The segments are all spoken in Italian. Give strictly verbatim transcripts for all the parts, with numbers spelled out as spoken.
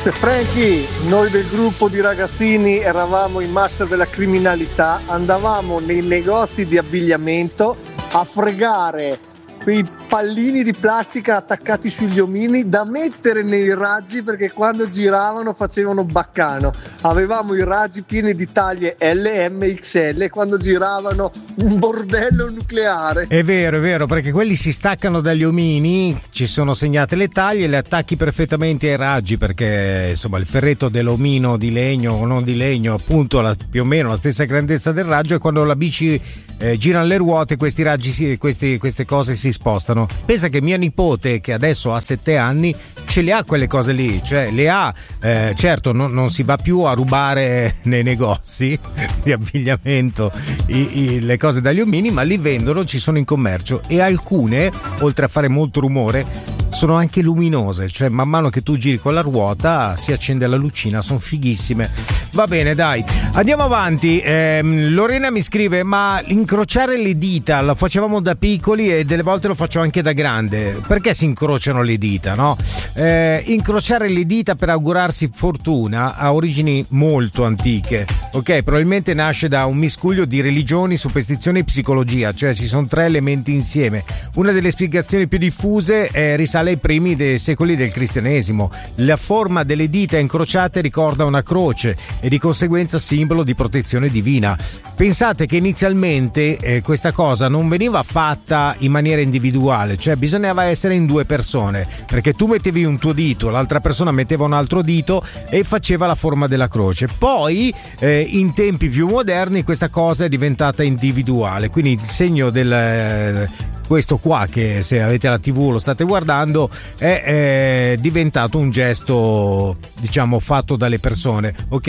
mister Frankie, noi del gruppo di ragazzini eravamo i master della criminalità, andavamo nei negozi di abbigliamento a fregare quei pallini di plastica attaccati sugli omini da mettere nei raggi, perché quando giravano facevano baccano. Avevamo i raggi pieni di taglie L, M, X L e quando giravano un bordello nucleare. È vero, è vero, perché quelli si staccano dagli omini, ci sono segnate le taglie, le attacchi perfettamente ai raggi, perché insomma il ferretto dell'omino di legno o non di legno, appunto la, più o meno la stessa grandezza del raggio, e quando la bici eh, girano le ruote questi raggi, si, questi, queste cose si spostano. Pensa che mia nipote, che adesso ha sette anni, ce le ha quelle cose lì, cioè le ha, eh, certo non, non si va più a rubare nei negozi di abbigliamento i, i, le cose dagli omini, ma li vendono, ci sono in commercio, e alcune, oltre a fare molto rumore, sono anche luminose, cioè man mano che tu giri con la ruota si accende la lucina, sono fighissime. Va bene, dai, andiamo avanti. eh, Lorena mi scrive: ma incrociare le dita lo facevamo da piccoli e delle volte lo faccio anche da grande. Perché si incrociano le dita, no? Eh, incrociare le dita per augurarsi fortuna ha origini molto antiche, ok? Probabilmente nasce da un miscuglio di religioni, superstizioni e psicologia, cioè ci sono tre elementi insieme. Una delle spiegazioni più diffuse eh, risale ai primi dei secoli del cristianesimo. La forma delle dita incrociate ricorda una croce e di conseguenza simbolo di protezione divina. Pensate che inizialmente eh, questa cosa non veniva fatta in maniera individuale, cioè bisognava essere in due persone, perché tu mettevi un tuo dito, l'altra persona metteva un altro dito e faceva la forma della croce. Poi eh, in tempi più moderni questa cosa è diventata individuale, quindi il segno del eh, questo qua, che se avete la tivù lo state guardando, è, è diventato un gesto, diciamo, fatto dalle persone, ok?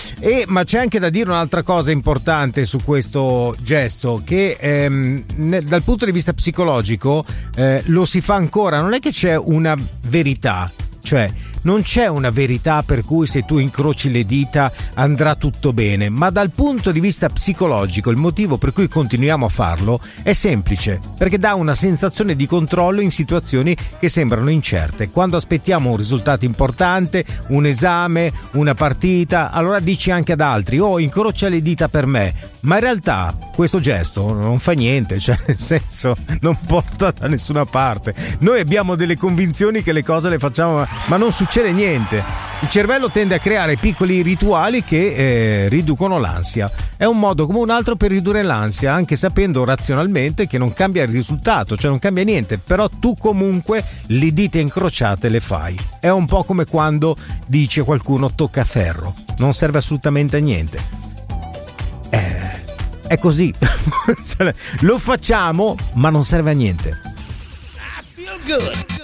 E ma c'è anche da dire un'altra cosa importante su questo gesto, che ehm, nel, dal punto di vista psicologico eh, lo si fa ancora, non è che c'è una verità, cioè non c'è una verità per cui se tu incroci le dita andrà tutto bene, ma dal punto di vista psicologico il motivo per cui continuiamo a farlo è semplice, perché dà una sensazione di controllo in situazioni che sembrano incerte. Quando aspettiamo un risultato importante, un esame, una partita, allora dici anche ad altri: oh, incrocia le dita per me, ma in realtà questo gesto non fa niente, cioè nel senso non porta da nessuna parte. Noi abbiamo delle convinzioni che le cose le facciamo, ma non succede niente. Il cervello tende a creare piccoli rituali che eh, riducono l'ansia. È un modo come un altro per ridurre l'ansia, anche sapendo razionalmente che non cambia il risultato, cioè non cambia niente, però tu comunque le dita incrociate le fai. È un po' come quando dice qualcuno tocca ferro, non serve assolutamente a niente. Eh, è così. Lo facciamo, ma non serve a niente. I feel good.